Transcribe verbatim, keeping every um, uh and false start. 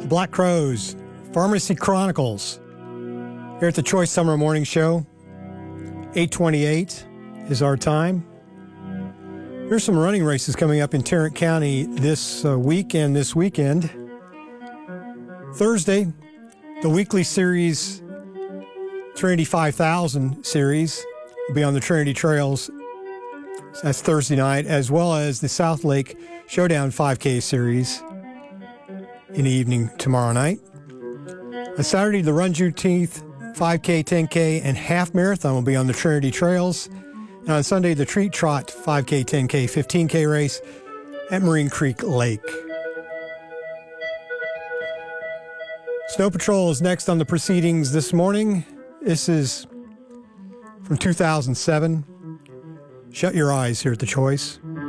Black Crowes, Pharmacy Chronicles. Here at the Choice Summer Morning Show, eight twenty-eight is our time. Here's some running races coming up in Tarrant County this uh, week and this weekend. Thursday, the weekly series, Trinity five thousand series, will be on the Trinity Trails. That's Thursday night, as well as the South Lake Showdown five K series in the evening tomorrow night. On Saturday, the Run Juneteenth five K, ten K, and half marathon will be on the Trinity Trails. And on Sunday, the Treat Trot five K, ten K, fifteen K race at Marine Creek Lake. Snow Patrol is next on the proceedings this morning. This is from two thousand seven. Shut your eyes here at The Choice.